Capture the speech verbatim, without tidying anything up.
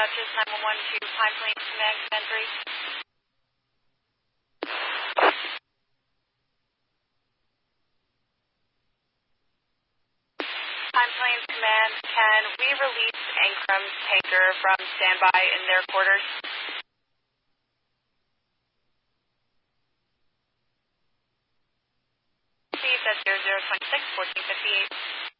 Duchess nine one one to Pine Plains Command, Command three. Pine Plains Command, can we release Ancrum's tanker from standby in their quarters? Steve, that's zero zero two six, fourteen fifty-eight.